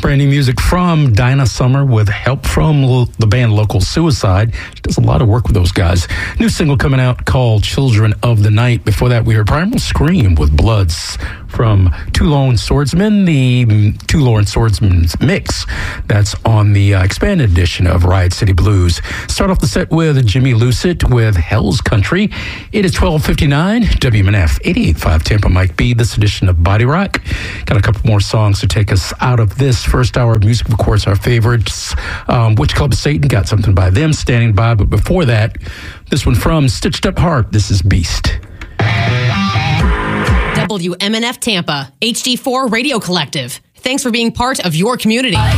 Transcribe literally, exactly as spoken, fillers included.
brand new music from Dinah Summer with help from lo- the band Local Suicide. She does a lot of work with those guys. New single coming out called Children of the Night. Before that, we heard Primal Scream with Bloods from Two Lone Swordsmen, the Two Lone Swordsmen mix that's on the uh, expanded edition of Riot City Blues. Start off the set with Jimmy Lucid with Hell's Country. It is twelve fifty-nine, W M N F eighty-eight point five Tampa, Mike B. This edition of Body Rock. Got a couple more songs to take us out of this first hour of music. Of course, our favorites, um, Witch Club of Satan, got something by them, Standing By. But before that, this one from Stitched Up Heart. This is Beast. W M N F Tampa, H D four Radio Collective. Thanks for being part of your community.